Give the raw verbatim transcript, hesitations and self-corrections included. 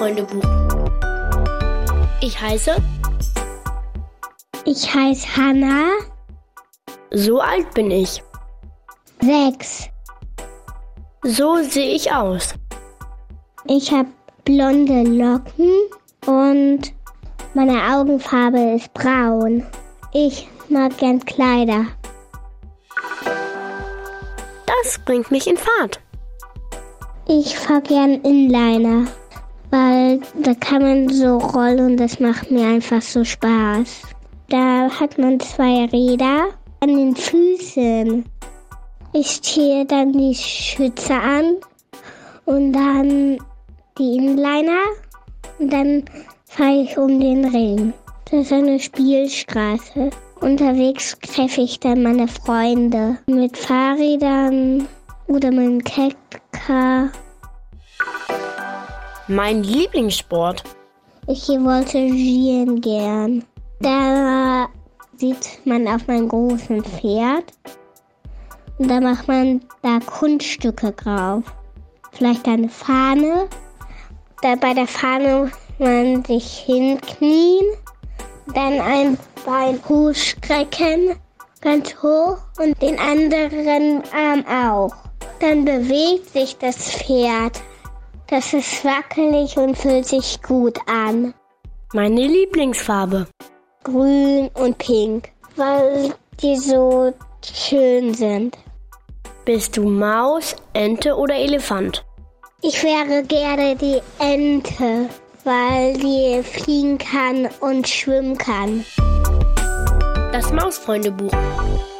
Mausfreundebuch. Ich heiße Ich heiße Hannah. So alt bin ich. Sechs. So sehe ich aus. Ich habe blonde Locken und meine Augenfarbe ist braun. Ich mag gern Kleider. Das bringt mich in Fahrt. Ich fahre gern Inliner, weil da kann man so rollen und das macht mir einfach so Spaß. Da hat man zwei Räder an den Füßen. Ich ziehe dann die Schütze an und dann die Inliner und dann fahre ich um den Ring. Das ist eine Spielstraße. Unterwegs treffe ich dann meine Freunde mit Fahrrädern oder mit dem Catcar. Mein Lieblingssport. Ich wollte voltigieren gern. Da sieht man auf meinem großen Pferd und da macht man da Kunststücke drauf. Vielleicht eine Fahne. Da bei der Fahne muss man sich hinknien, dann ein Bein hochstrecken, ganz hoch und den anderen Arm auch. Dann bewegt sich das Pferd. Das ist wackelig und fühlt sich gut an. Meine Lieblingsfarbe. Grün und pink, weil die so schön sind. Bist du Maus, Ente oder Elefant? Ich wäre gerne die Ente, weil die fliegen kann und schwimmen kann. Das Mausfreundebuch.